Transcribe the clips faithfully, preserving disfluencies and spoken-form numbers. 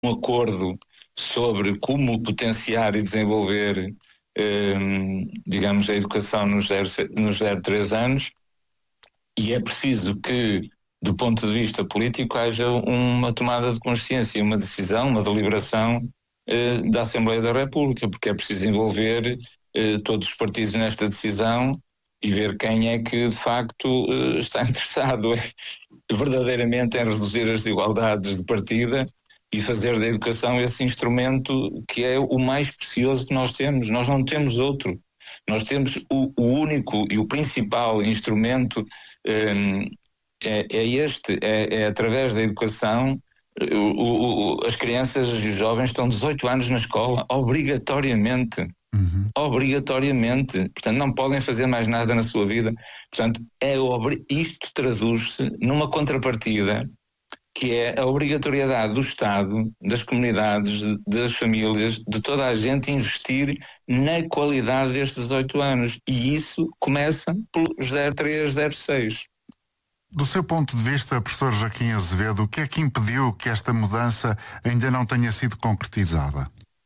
um acordo sobre como potenciar e desenvolver, eh, digamos, a educação nos zero a três anos, e é preciso que, do ponto de vista político, haja uma tomada de consciência, uma decisão, uma deliberação eh, da Assembleia da República, porque é preciso envolver eh, todos os partidos nesta decisão e ver quem é que, de facto, eh, está interessado verdadeiramente em reduzir as desigualdades de partida e fazer da educação esse instrumento que é o mais precioso que nós temos. Nós não temos outro. Nós temos o, o único e o principal instrumento um, é, é este, é, é através da educação. O, o, as crianças e os jovens estão dezoito anos na escola, obrigatoriamente. Uhum. Obrigatoriamente. Portanto, não podem fazer mais nada na sua vida. Portanto, é, isto traduz-se numa contrapartida que é a obrigatoriedade do Estado, das comunidades, das famílias, de toda a gente investir na qualidade destes dezoito anos. E isso começa pelos zero três, zero seis. Do seu ponto de vista, professor Joaquim Azevedo, o que é que impediu que esta mudança ainda não tenha sido concretizada?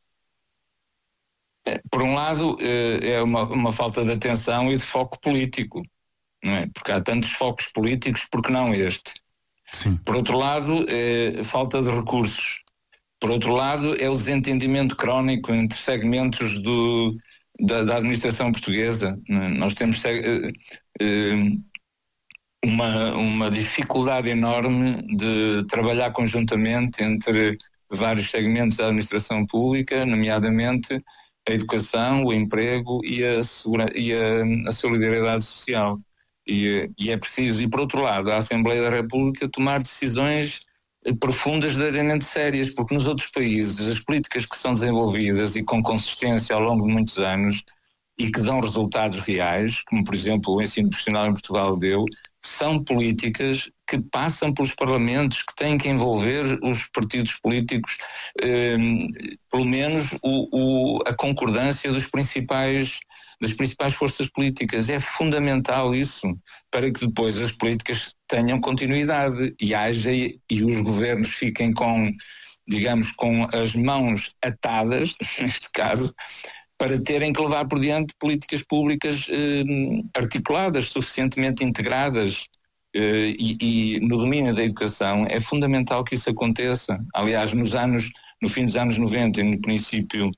Por um lado, é uma, uma falta de atenção e de foco político, não é? Porque há tantos focos políticos, porque não este? Sim. Por outro lado, é falta de recursos. Por outro lado, é o desentendimento crónico entre segmentos do, da, da administração portuguesa. Nós temos é, é, uma, uma dificuldade enorme de trabalhar conjuntamente entre vários segmentos da administração pública, nomeadamente a educação, o emprego e a, segura, e a, a solidariedade social. E, e é preciso, e por outro lado, a Assembleia da República tomar decisões profundas, verdadeiramente sérias, porque nos outros países as políticas que são desenvolvidas e com consistência ao longo de muitos anos e que dão resultados reais, como por exemplo o ensino profissional em Portugal deu, são políticas que passam pelos parlamentos, que têm que envolver os partidos políticos, eh, pelo menos o, o, a concordância dos principais, das principais forças políticas. É fundamental isso, para que depois as políticas tenham continuidade e haja e, e os governos fiquem com, digamos, com as mãos atadas, neste caso, para terem que levar por diante políticas públicas eh, articuladas, suficientemente integradas. Uh, e, e no domínio da educação é fundamental que isso aconteça. Aliás, nos anos, no fim dos anos noventa e no princípio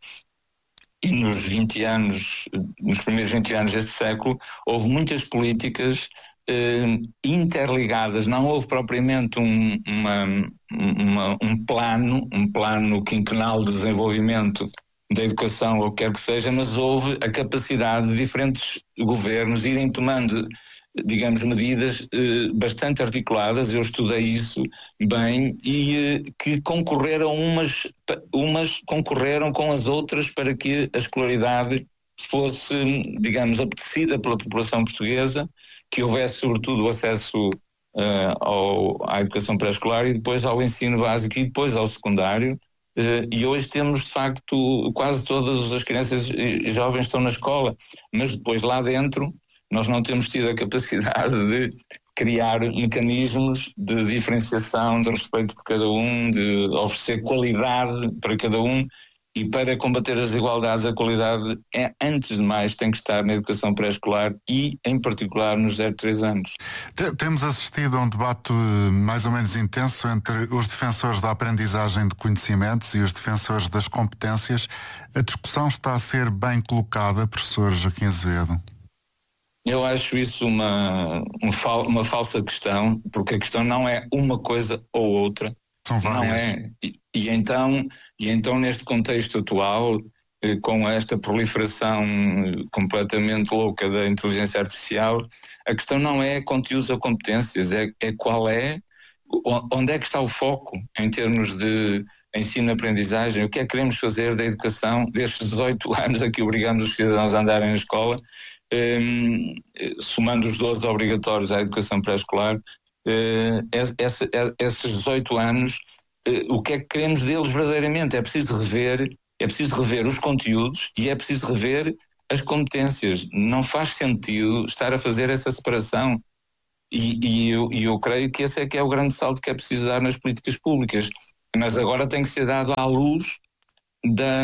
e nos vinte anos, nos primeiros vinte anos deste século, houve muitas políticas uh, interligadas. Não houve propriamente um, uma, uma, um plano, um plano quinquenal de desenvolvimento da educação, ou o que quer que seja, mas houve a capacidade de diferentes governos irem tomando, digamos, medidas eh, bastante articuladas. Eu estudei isso bem e eh, que concorreram umas, umas concorreram com as outras para que a escolaridade fosse, digamos, apetecida pela população portuguesa, que houvesse sobretudo o acesso uh, ao, à educação pré-escolar e depois ao ensino básico e depois ao secundário. Uh, e hoje temos, de facto, quase todas as crianças e jovens estão na escola, mas depois lá dentro nós não temos tido a capacidade de criar mecanismos de diferenciação, de respeito por cada um, de oferecer qualidade para cada um. E para combater as desigualdades, a qualidade, é, antes de mais, tem que estar na educação pré-escolar e, em particular, nos zero a três anos. Temos assistido a um debate mais ou menos intenso entre os defensores da aprendizagem de conhecimentos e os defensores das competências. A discussão está a ser bem colocada, professor Joaquim Azevedo? Eu acho isso uma, um fal, uma falsa questão, porque a questão não é uma coisa ou outra. São várias. Não é. E, e, então, e então, neste contexto atual, eh, com esta proliferação completamente louca da inteligência artificial, a questão não é conteúdos ou competências, é, é qual é, onde é que está o foco em termos de ensino-aprendizagem, o que é que queremos fazer da educação destes dezoito anos a que obrigamos os cidadãos a andarem na escola, Um, somando os doze obrigatórios à educação pré-escolar, uh, essa, esses dezoito anos, uh, o que é que queremos deles verdadeiramente? É preciso rever, é preciso rever os conteúdos e é preciso rever as competências. Não faz sentido estar a fazer essa separação e, e, eu, e eu creio que esse é que é o grande salto que é preciso dar nas políticas públicas. mas agora tem que ser dado à luz da,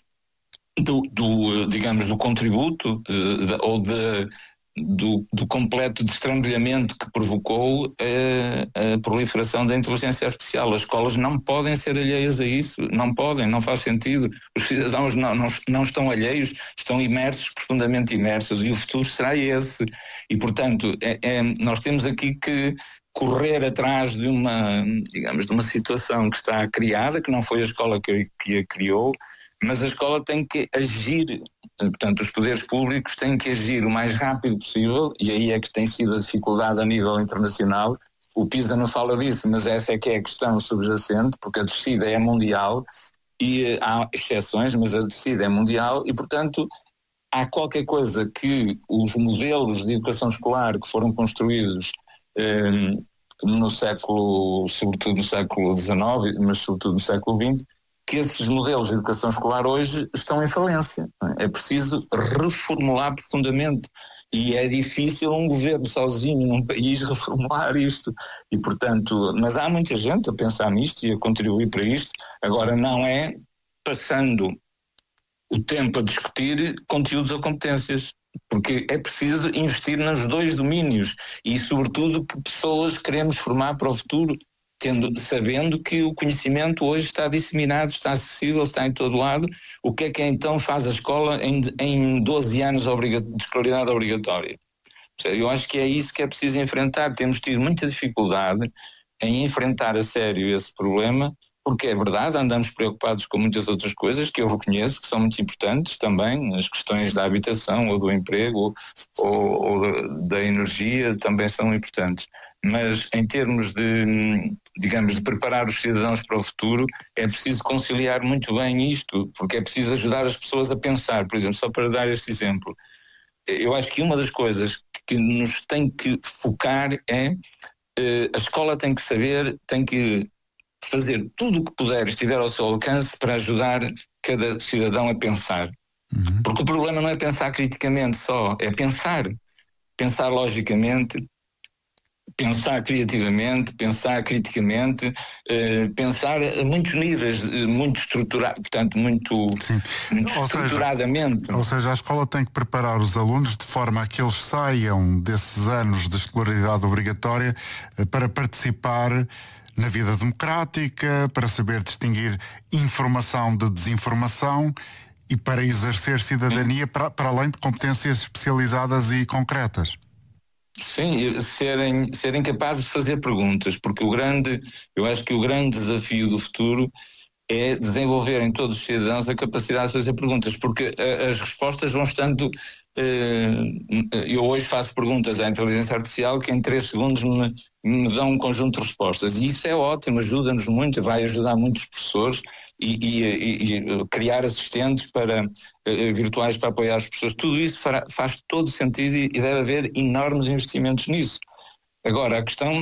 do, do, digamos, do contributo de, ou de, do, do completo destrambelhamento que provocou a, a proliferação da inteligência artificial. As escolas não podem ser alheias a isso, não podem, não faz sentido. Os cidadãos não, não, não estão alheios, estão imersos, profundamente imersos, e o futuro será esse. E, portanto, é, é, nós temos aqui que correr atrás de uma, digamos, de uma situação que está criada, que não foi a escola que, que a criou, mas a escola tem que agir, portanto, os poderes públicos têm que agir o mais rápido possível, e aí é que tem sido a dificuldade a nível internacional. O PISA não fala disso, mas essa é que é a questão subjacente, porque a descida é mundial, e há exceções, mas a descida é mundial, e, portanto, há qualquer coisa que os modelos de educação escolar que foram construídos eh, no século, sobretudo no século dezenove, mas sobretudo no século vinte, que esses modelos de educação escolar hoje estão em falência. É preciso reformular profundamente, e é difícil um governo sozinho num país reformular isto. E, portanto, mas há muita gente a pensar nisto e a contribuir para isto. Agora, não é passando o tempo a discutir conteúdos ou competências, porque é preciso investir nos dois domínios e, sobretudo, que pessoas queremos formar para o futuro, tendo, sabendo que o conhecimento hoje está disseminado, está acessível, está em todo lado. O que é que então faz a escola em, em doze anos obriga- de escolaridade obrigatória? Eu acho que é isso que é preciso enfrentar. Temos tido muita dificuldade em enfrentar a sério esse problema, porque é verdade, andamos preocupados com muitas outras coisas que eu reconheço que são muito importantes também, as questões da habitação ou do emprego ou, ou da energia também são importantes. Mas em termos de, digamos, de preparar os cidadãos para o futuro, é preciso conciliar muito bem isto, porque é preciso ajudar as pessoas a pensar. Por exemplo, só para dar este exemplo, eu acho que uma das coisas que nos tem que focar é a escola tem que saber, tem que fazer tudo o que puder, estiver ao seu alcance, para ajudar cada cidadão a pensar. Uhum. Porque o problema não é pensar criticamente só, é pensar. Pensar logicamente, pensar criativamente, pensar criticamente, eh, pensar a muitos níveis, muito estruturado, portanto, muito, muito ou estruturadamente. Seja, ou seja, a escola tem que preparar os alunos de forma a que eles saiam desses anos de escolaridade obrigatória para participar na vida democrática, para saber distinguir informação de desinformação e para exercer cidadania para, para além de competências especializadas e concretas. Sim, serem, serem capazes de fazer perguntas, porque o grande, eu acho que o grande desafio do futuro é desenvolver em todos os cidadãos a capacidade de fazer perguntas, porque a, as respostas vão estando... Eu hoje faço perguntas à inteligência artificial que em três segundos me, me dão um conjunto de respostas, e isso é ótimo, ajuda-nos muito, vai ajudar muitos professores e, e, e criar assistentes para, uh, virtuais para apoiar as pessoas. Tudo isso fará, faz todo sentido e deve haver enormes investimentos nisso. Agora, a questão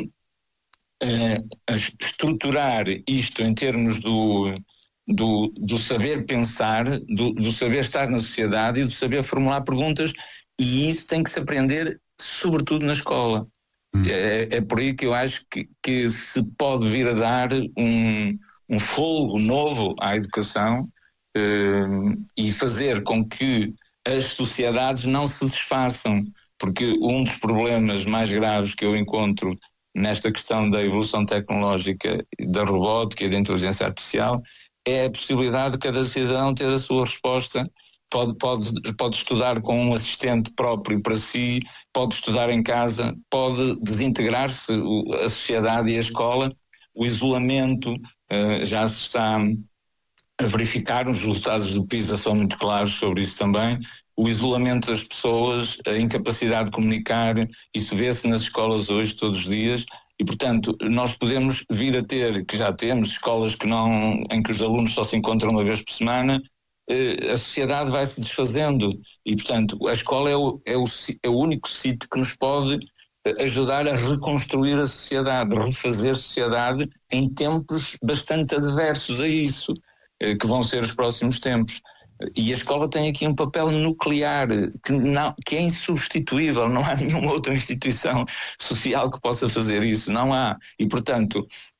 é estruturar isto em termos do... Do, do saber pensar, do, do saber estar na sociedade e do saber formular perguntas, e isso tem que se aprender sobretudo na escola. Hum. É, é por aí que eu acho que, que se pode vir a dar um, um fogo novo à educação eh, e fazer com que as sociedades não se desfaçam, porque um dos problemas mais graves que eu encontro nesta questão da evolução tecnológica, da robótica e da inteligência artificial é a possibilidade de cada cidadão ter a sua resposta. Pode, pode, pode estudar com um assistente próprio para si, pode estudar em casa, pode desintegrar-se a sociedade e a escola. O isolamento uh, já se está a verificar, os resultados do PISA são muito claros sobre isso também. O isolamento das pessoas, a incapacidade de comunicar, isso vê-se nas escolas hoje todos os dias. E, portanto, nós podemos vir a ter, que já temos, escolas que não, em que os alunos só se encontram uma vez por semana, eh, a sociedade vai se desfazendo. E, portanto, a escola é o, é o, é o único sítio que nos pode ajudar a reconstruir a sociedade, a refazer a sociedade em tempos bastante adversos a isso, eh, que vão ser os próximos tempos. E a escola tem aqui um papel nuclear que, não, que é insubstituível, não há nenhuma outra instituição social que possa fazer isso, não há. E, portanto,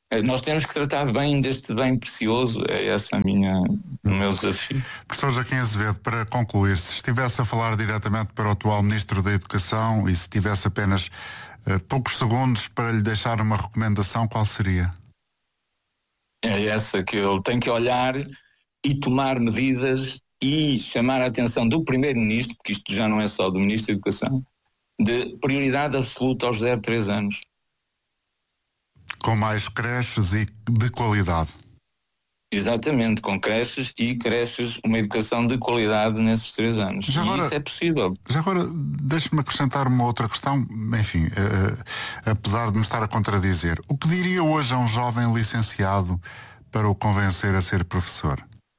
Nós temos que tratar bem deste bem precioso, é esse a minha, o meu desafio. Professor Joaquim Azevedo, para concluir, se estivesse a falar diretamente para o atual Ministro da Educação e se tivesse apenas uh, poucos segundos para lhe deixar uma recomendação, qual seria? É essa que eu tenho que olhar e tomar medidas e chamar a atenção do Primeiro-Ministro, porque isto já não é só do Ministro da Educação, de prioridade absoluta aos zero a três anos. Com mais creches e de qualidade. Exatamente, com creches e creches, uma educação de qualidade nesses três anos. Já agora, e isso é possível. Já agora, deixe-me acrescentar uma outra questão, enfim, uh, apesar de me estar a contradizer. O que diria hoje a um jovem licenciado para o convencer a ser professor?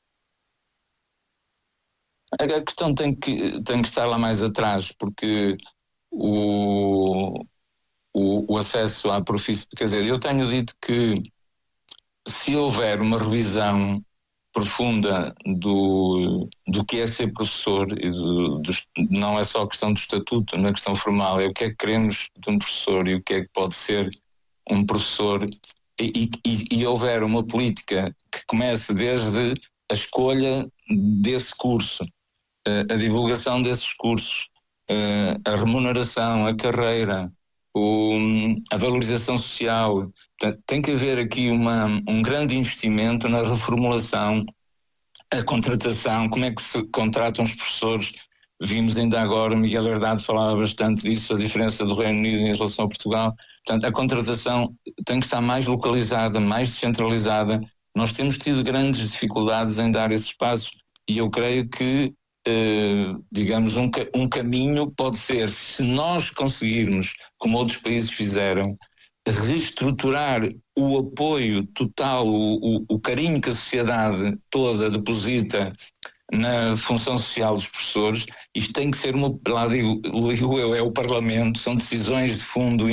A questão tem que, tem que estar lá mais atrás, porque o, o, o acesso à profissão... Quer dizer, eu tenho dito que se houver uma revisão profunda do, do que é ser professor, e do, do, não é só a questão do estatuto, na questão formal, é o que é que queremos de um professor e o que é que pode ser um professor, e, e, e houver uma política que comece desde a escolha desse curso, a divulgação desses cursos, a remuneração, a carreira, a valorização social. Portanto, tem que haver aqui uma, um grande investimento na reformulação, a contratação, como é que se contratam os professores. Vimos ainda agora, o Miguel Herdade falava bastante disso, a diferença do Reino Unido em relação a Portugal. Portanto, a contratação tem que estar mais localizada, mais descentralizada. Nós temos tido grandes dificuldades em dar esse espaço e eu creio que, eh, digamos, um, um caminho pode ser, se nós conseguirmos, como outros países fizeram, reestruturar o apoio total, o, o, o carinho que a sociedade toda deposita na função social dos professores. Isto tem que ser uma, lá digo, digo eu, é o Parlamento, são decisões de fundo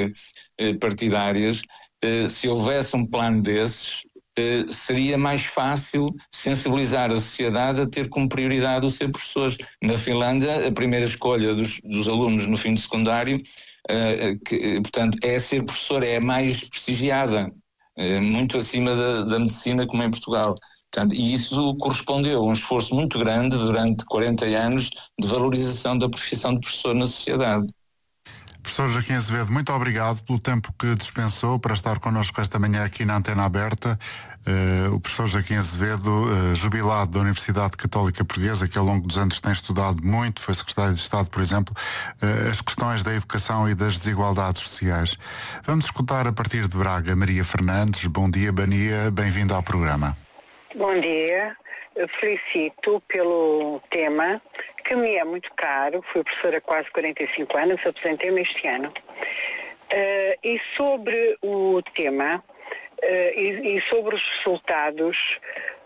interpartidárias. Se houvesse um plano desses, seria mais fácil sensibilizar a sociedade a ter como prioridade o ser professores. Na Finlândia, a primeira escolha dos, dos alunos no fim de secundário, Uh, que, portanto, é ser professor, é a mais prestigiada, uh, muito acima da, da medicina, como em Portugal. Portanto, e isso correspondeu a um esforço muito grande durante quarenta anos de valorização da profissão de professor na sociedade. Professor Joaquim Azevedo, muito obrigado pelo tempo que dispensou para estar connosco esta manhã aqui na Antena Aberta. Uh, o professor Joaquim Azevedo, uh, jubilado da Universidade Católica Portuguesa, que ao longo dos anos tem estudado muito, foi secretário de Estado, por exemplo, uh, as questões da educação e das desigualdades sociais. Vamos escutar a partir de Braga Maria Fernandes. Bom dia, Bania, bem-vindo ao programa. Bom dia, eu felicito pelo tema, que me é muito caro. Fui professora há quase quarenta e cinco anos, aposentei-me este ano. Uh, e sobre o tema uh, e, e sobre os resultados,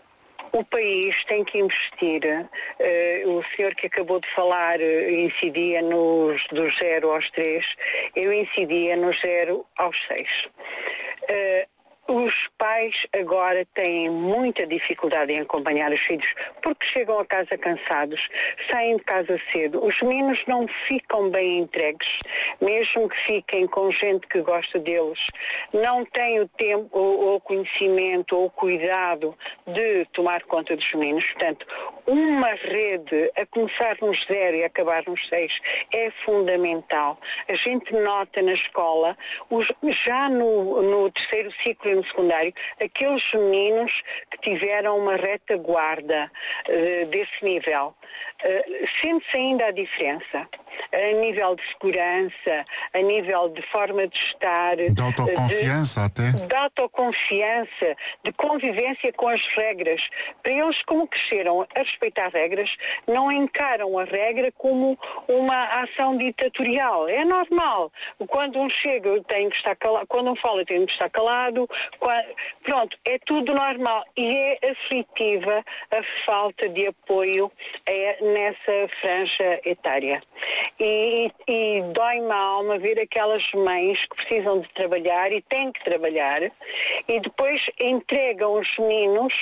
o país tem que investir. Uh, o senhor que acabou de falar uh, incidia nos do zero aos três, eu incidia no zero aos seis. Uh, Os pais agora têm muita dificuldade em acompanhar os filhos porque chegam a casa cansados, saem de casa cedo. Os meninos não ficam bem entregues, mesmo que fiquem com gente que gosta deles. Não têm o tempo ou o conhecimento ou o cuidado de tomar conta dos meninos. Portanto, uma rede a começar nos zero e acabar nos seis é fundamental. A gente nota na escola, os, já no, no terceiro ciclo e no secundário, aqueles meninos que tiveram uma retaguarda uh, desse nível. Uh, sente-se ainda a diferença a nível de segurança, a nível de forma de estar, de autoconfiança de, até de autoconfiança, de convivência com as regras. Para eles, como cresceram a respeitar regras, não encaram a regra como uma ação ditatorial. É normal. Quando um chega, eu tenho que estar calado, quando um fala, eu tenho que estar calado. Quando, pronto, é tudo normal. E é aflitiva a falta de apoio é, nessa franja etária. E, e, e dói-me a alma ver aquelas mães que precisam de trabalhar e têm que trabalhar e depois entregam os meninos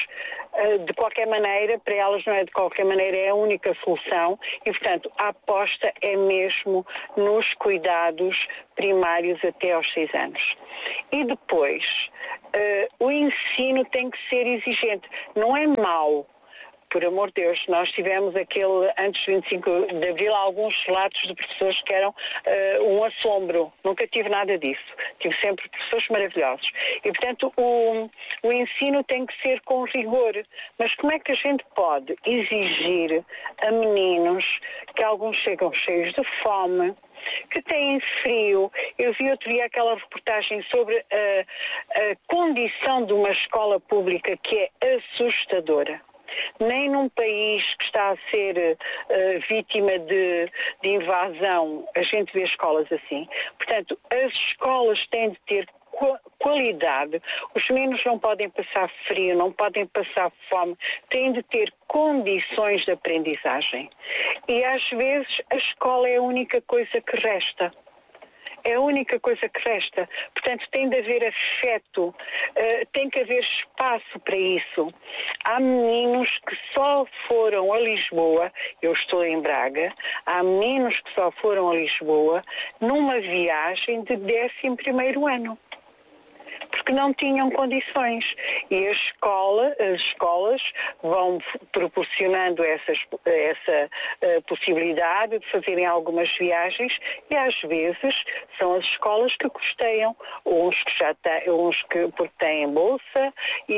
de qualquer maneira, para elas não é de qualquer maneira, é a única solução e, portanto, a aposta é mesmo nos cuidados primários até aos seis anos. E depois, uh, o ensino tem que ser exigente. Não é mau. Por amor de Deus, nós tivemos aquele, antes do vinte e cinco de Abril, alguns relatos de professores que eram uh, um assombro. Nunca tive nada disso. Tive sempre professores maravilhosos. E, portanto, o, o ensino tem que ser com rigor. Mas como é que a gente pode exigir a meninos que alguns chegam cheios de fome, que têm frio? Eu vi outro dia aquela reportagem sobre a, a condição de uma escola pública que é assustadora. Nem num país que está a ser uh, vítima de, de invasão a gente vê escolas assim. Portanto, as escolas têm de ter qualidade. Os meninos não podem passar frio, não podem passar fome, têm de ter condições de aprendizagem. E às vezes a escola é a única coisa que resta. É a única coisa que resta. Portanto, tem de haver afeto, uh, tem que haver espaço para isso. Há meninos que só foram a Lisboa, eu estou em Braga, há meninos que só foram a Lisboa numa viagem de décimo primeiro ano. Porque não tinham condições. E a escola, as escolas vão proporcionando essas, essa uh, possibilidade de fazerem algumas viagens e às vezes são as escolas que custeiam, uns que já têm, uns que porque têm bolsa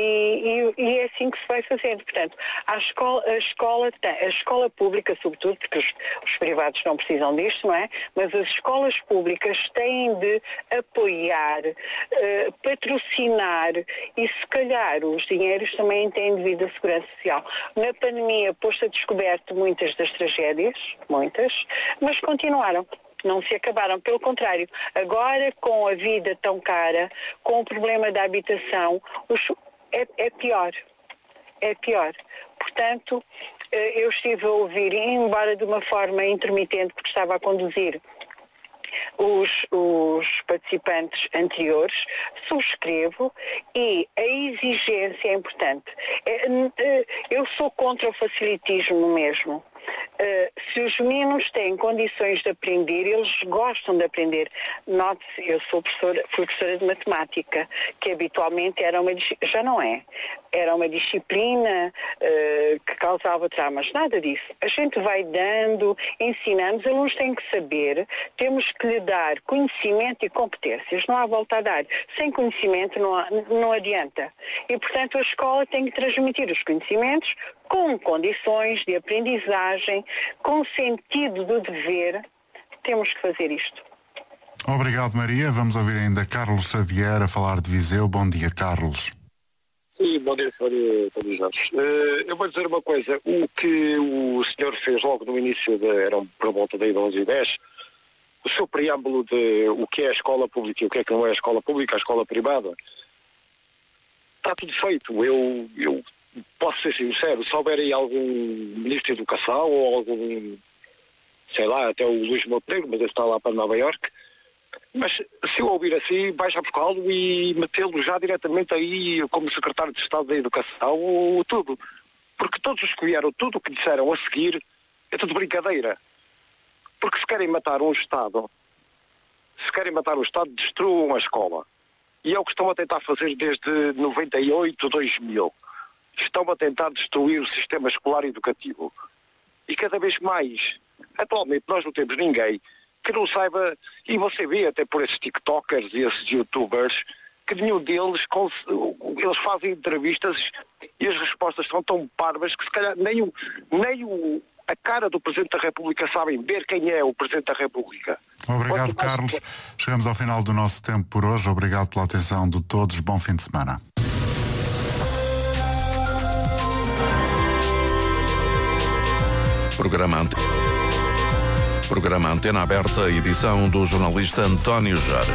e, e, e é assim que se vai fazendo. Portanto, a escola, a escola, tem, a escola pública, sobretudo, porque os, os privados não precisam disto, não é? Mas as escolas públicas têm de apoiar, uh, patrocinar e se calhar os dinheiros também têm devido à segurança social. Na pandemia pôs-se a descoberto muitas das tragédias, muitas, mas continuaram. Não se acabaram, pelo contrário, agora com a vida tão cara, com o problema da habitação, os, é, é pior, é pior. Portanto, eu estive a ouvir, embora de uma forma intermitente, porque estava a conduzir Os, os participantes anteriores, subscrevo, e a exigência é importante. Eu sou contra o facilitismo mesmo. Uh, se os meninos têm condições de aprender, eles gostam de aprender. Note-se, eu sou professora, fui professora de matemática, que habitualmente era uma, já não é, era uma disciplina uh, que causava traumas, nada disso. A gente vai dando, ensinamos, os alunos têm que saber, temos que lhe dar conhecimento e competências, não há volta a dar. Sem conhecimento não, há, não adianta. E, portanto, a escola tem que transmitir os conhecimentos com condições de aprendizagem, com sentido do dever. Temos que fazer isto. Obrigado, Maria. Vamos ouvir ainda Carlos Xavier a falar de Viseu. Bom dia, Carlos. Sim, bom dia, senhor Jorge. Uh, eu vou dizer uma coisa. O que o senhor fez logo no início, de, era por volta de onze e dez, o seu preâmbulo de o que é a escola pública e o que é que não é a escola pública, a escola privada, está tudo feito. Eu... eu posso ser sincero, se houver aí algum ministro de Educação ou algum, sei lá, até o Luís Montenegro, mas ele está lá para Nova Iorque, mas se eu ouvir assim, vai já buscá-lo e metê-lo já diretamente aí como secretário de Estado da Educação ou tudo. Porque todos os que vieram, tudo o que disseram a seguir é tudo brincadeira. Porque se querem matar um Estado, se querem matar um Estado, destruam a escola. E é o que estão a tentar fazer desde noventa e oito, dois mil. Estão a tentar destruir o sistema escolar educativo. E cada vez mais. Atualmente nós não temos ninguém que não saiba, e você vê até por esses TikTokers e esses YouTubers, que nenhum deles, eles fazem entrevistas e as respostas são tão parvas que se calhar nem, o, nem o, a cara do Presidente da República sabem ver quem é o Presidente da República. Obrigado, Carlos. Chegamos ao final do nosso tempo por hoje. Obrigado pela atenção de todos. Bom fim de semana. Programa, Ante... Programa Antena Aberta, edição do jornalista António Jorge.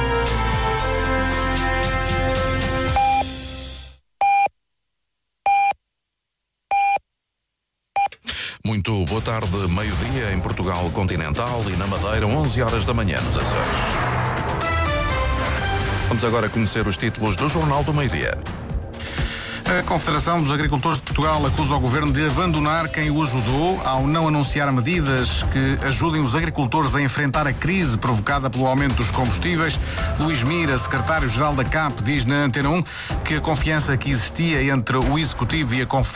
Muito boa tarde, meio-dia em Portugal continental e na Madeira, onze horas da manhã nos Açores. Vamos agora conhecer os títulos do Jornal do Meio-Dia. A Confederação dos Agricultores de Portugal acusa o Governo de abandonar quem o ajudou ao não anunciar medidas que ajudem os agricultores a enfrentar a crise provocada pelo aumento dos combustíveis. Luís Mira, secretário-geral da C A P, diz na Antena um que a confiança que existia entre o Executivo e a Confederação